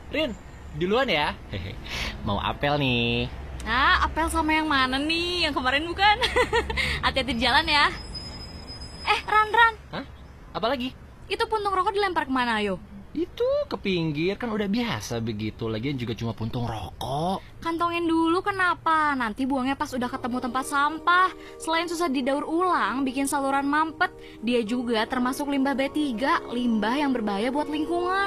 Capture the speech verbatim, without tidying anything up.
Rin, duluan ya. Hehe. Mau apel nih. Ah, apel sama yang mana nih? Yang kemarin bukan? Hati-hati di jalan ya. Eh, Ran, Ran. Hah? Apa lagi? Itu puntung rokok dilempar kemana, ayo? Itu ke pinggir, kan udah biasa begitu. Lagian juga cuma puntung rokok. Kantongin dulu kenapa? Nanti buangnya pas udah ketemu tempat sampah. Selain susah didaur ulang, bikin saluran mampet, dia juga termasuk limbah B tiga, limbah yang berbahaya buat lingkungan.